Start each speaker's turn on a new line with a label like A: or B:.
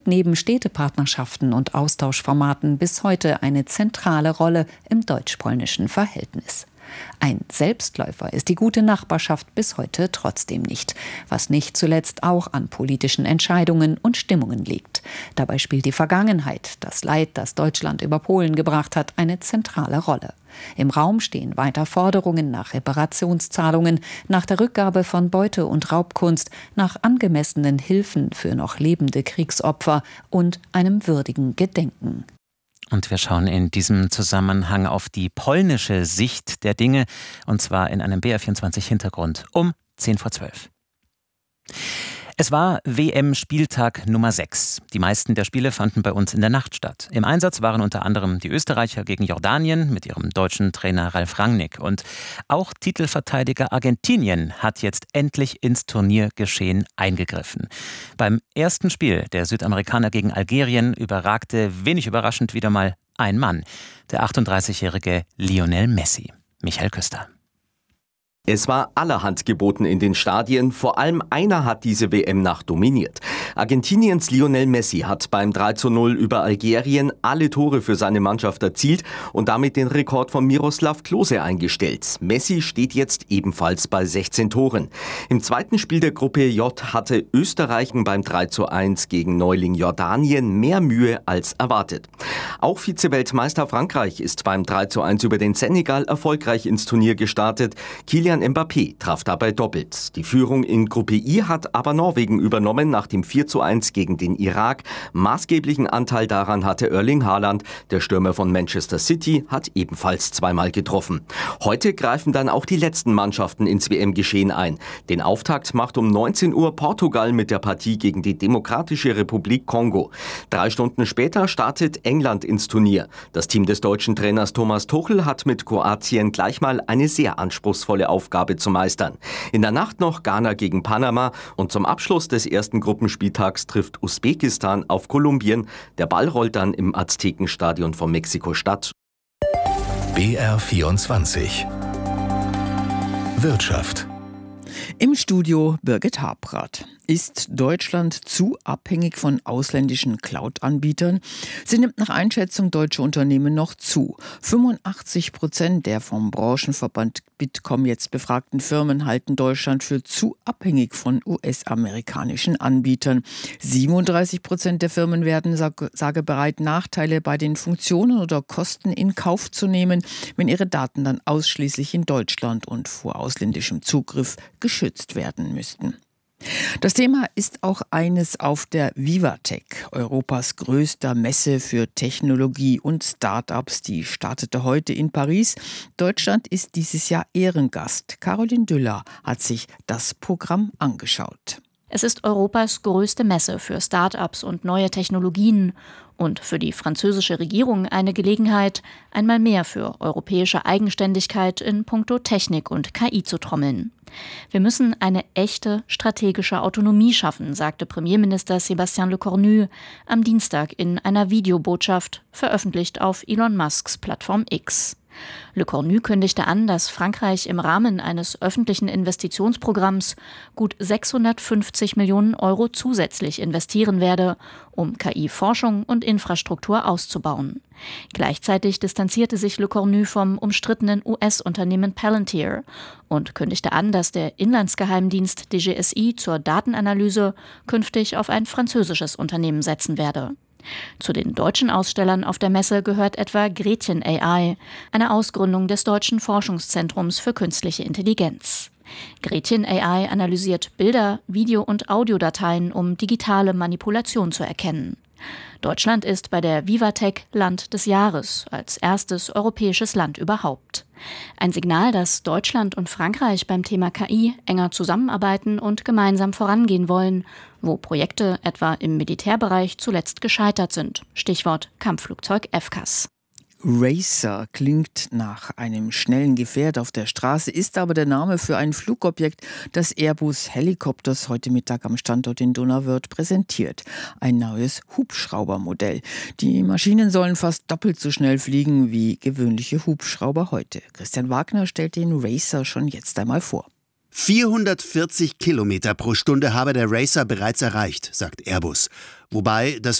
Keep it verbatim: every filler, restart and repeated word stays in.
A: neben Städtepartnerschaften und Austauschformaten bis heute eine zentrale Rolle im deutsch-polnischen Verhältnis. Ein Selbstläufer ist die gute Nachbarschaft bis heute trotzdem nicht, was nicht zuletzt auch an politischen Entscheidungen und Stimmungen liegt. Dabei spielt die Vergangenheit, das Leid, das Deutschland über Polen gebracht hat, eine zentrale Rolle. Im Raum stehen weiter Forderungen nach Reparationszahlungen, nach der Rückgabe von Beute- und Raubkunst, nach angemessenen Hilfen für noch lebende Kriegsopfer und einem würdigen Gedenken.
B: Und wir schauen in diesem Zusammenhang auf die polnische Sicht der Dinge, und zwar in einem B R vierundzwanzig-Hintergrund um zehn vor zwölf. Es war W M-Spieltag Nummer sechs. Die meisten der Spiele fanden bei uns in der Nacht statt. Im Einsatz waren unter anderem die Österreicher gegen Jordanien mit ihrem deutschen Trainer Ralf Rangnick. Und auch Titelverteidiger Argentinien hat jetzt endlich ins Turniergeschehen eingegriffen. Beim ersten Spiel der Südamerikaner gegen Algerien überragte wenig überraschend wieder mal ein Mann, der achtunddreißigjährige Lionel Messi. Michael Küster.
C: Es war allerhand geboten in den Stadien, vor allem einer hat diese W M-Nacht dominiert. Argentiniens Lionel Messi hat beim drei zu null über Algerien alle Tore für seine Mannschaft erzielt und damit den Rekord von Miroslav Klose eingestellt. Messi steht jetzt ebenfalls bei sechzehn Toren. Im zweiten Spiel der Gruppe J hatte Österreich beim drei zu eins gegen Neuling Jordanien mehr Mühe als erwartet. Auch Vize-Weltmeister Frankreich ist beim drei zu eins über den Senegal erfolgreich ins Turnier gestartet. Kylian Mbappé traf dabei doppelt. Die Führung in Gruppe I hat aber Norwegen übernommen nach dem vier zu eins gegen den Irak. Maßgeblichen Anteil daran hatte Erling Haaland. Der Stürmer von Manchester City hat ebenfalls zweimal getroffen. Heute greifen dann auch die letzten Mannschaften ins W M-Geschehen ein. Den Auftakt macht um neunzehn Uhr Portugal mit der Partie gegen die Demokratische Republik Kongo. Drei Stunden später startet England ins Turnier. Das Team des deutschen Trainers Thomas Tuchel hat mit Kroatien gleich mal eine sehr anspruchsvolle Aufgabe Aufgabe zu meistern. In der Nacht noch Ghana gegen Panama und zum Abschluss des ersten Gruppenspieltags trifft Usbekistan auf Kolumbien. Der Ball rollt dann im Aztekenstadion von Mexiko-Stadt.
D: B R vierundzwanzig Wirtschaft.
E: Im Studio Birgit Habrath. Ist Deutschland zu abhängig von ausländischen Cloud-Anbietern? Sie nimmt nach Einschätzung deutscher Unternehmen noch zu. fünfundachtzig Prozent der vom Branchenverband Bitkom jetzt befragten Firmen halten Deutschland für zu abhängig von U S-amerikanischen Anbietern. siebenunddreißig Prozent der Firmen werden, sage, sage bereit, Nachteile bei den Funktionen oder Kosten in Kauf zu nehmen, wenn ihre Daten dann ausschließlich in Deutschland und vor ausländischem Zugriff geschützt werden müssten. Das Thema ist auch eines auf der VivaTech, Europas größter Messe für Technologie und Start-ups. Die startete heute in Paris. Deutschland ist dieses Jahr Ehrengast. Caroline Düller hat sich das Programm angeschaut.
F: Es ist Europas größte Messe für Start-ups und neue Technologien und für die französische Regierung eine Gelegenheit, einmal mehr für europäische Eigenständigkeit in puncto Technik und K I zu trommeln. Wir müssen eine echte strategische Autonomie schaffen, sagte Premierminister Sébastien Lecornu am Dienstag in einer Videobotschaft, veröffentlicht auf Elon Musks Plattform X. Lecornu kündigte an, dass Frankreich im Rahmen eines öffentlichen Investitionsprogramms gut sechshundertfünfzig Millionen Euro zusätzlich investieren werde, um K I-Forschung und Infrastruktur auszubauen. Gleichzeitig distanzierte sich Lecornu vom umstrittenen U S-Unternehmen Palantir und kündigte an, dass der Inlandsgeheimdienst D G S I zur Datenanalyse künftig auf ein französisches Unternehmen setzen werde. Zu den deutschen Ausstellern auf der Messe gehört etwa Gretchen A I, eine Ausgründung des Deutschen Forschungszentrums für künstliche Intelligenz. Gretchen A I analysiert Bilder, Video- und Audiodateien, um digitale Manipulation zu erkennen. Deutschland ist bei der VivaTech Land des Jahres, als erstes europäisches Land überhaupt. Ein Signal, dass Deutschland und Frankreich beim Thema K I enger zusammenarbeiten und gemeinsam vorangehen wollen, wo Projekte etwa im Militärbereich zuletzt gescheitert sind. Stichwort Kampfflugzeug F CAS.
E: Racer klingt nach einem schnellen Gefährt auf der Straße, ist aber der Name für ein Flugobjekt, das Airbus Helicopters heute Mittag am Standort in Donauwörth präsentiert. Ein neues Hubschraubermodell. Die Maschinen sollen fast doppelt so schnell fliegen wie gewöhnliche Hubschrauber heute. Christian Wagner stellt den Racer schon jetzt einmal vor.
G: vierhundertvierzig Kilometer pro Stunde habe der Racer bereits erreicht, sagt Airbus. Wobei das